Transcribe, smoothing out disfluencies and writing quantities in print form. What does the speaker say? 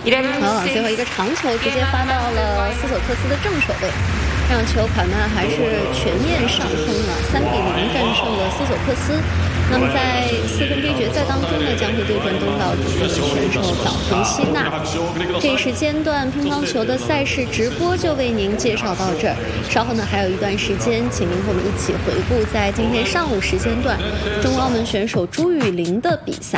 最后一个长球直接发到了斯索克斯的正手位，让球卡纳还是全面上风了，3-0战胜了斯索克斯。那么在4分之一决赛当中呢，将会对阵东道主的选手岛田希纳。这时间段乒乓球的赛事直播就为您介绍到这儿，稍后呢还有一段时间，请您和我们一起回顾在今天上午时间段中澳门选手朱雨玲的比赛。